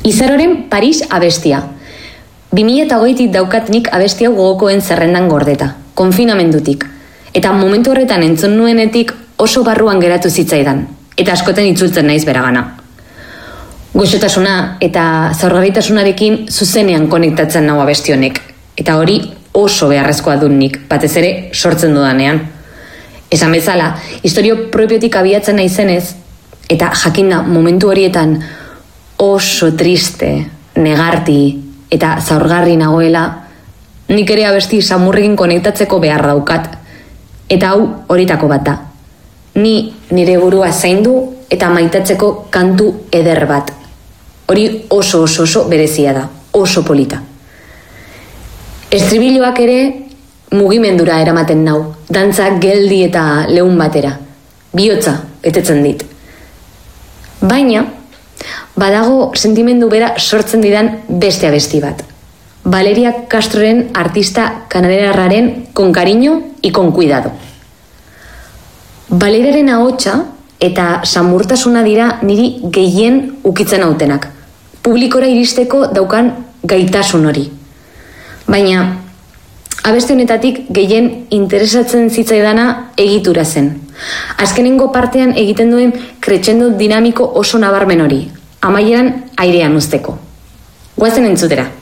Izaroren Paris abestia. 2008 daukat nik abesti hau gogokoen zerrendan gordeta, konfinamendutik. Eta momentu horretan entzun nuenetik oso barruan geratu zitzaidan, eta askoten itzultzen naiz beragana. Goxotasuna eta zaurgarritasunarekin zuzenean konektatzen nago abesti honek, eta hori oso beharrezkoa dut nik, batez ere sortzen dudanean. Esan bezala, historio propiotik abiatzen naizenez, eta jakinda momentu horietan oso triste, negarti eta zaurgarri nagoela, nik ere abesti samurrekin konektatzeko behar daukat, eta hau horitako bat da. Ni nire burua zaindu eta maitatzeko kantu eder bat. Hori oso berezia da, oso polita. Estribiloak ere mugimendura eramaten nau, dantza geldi eta leun batera. Bihotza betetzen dit. Baina, badago sentimendu bera sortzen didan beste abesti bat. Valeria Castroren artista kanadiarraren Con cariño y con cuidado. Valeriaren ahotsa eta samurtasuna dira niri gehien ukitzen hautenak. Publikora iristeko daukan gaitasun hori. Baina, abesti honetatik gehien interesatzen zitzaidana egitura zen. Azkenengo partean egiten duen crescendo dinamiko oso nabarmen hori, amaieran airean uzteko. Goazen entzutera.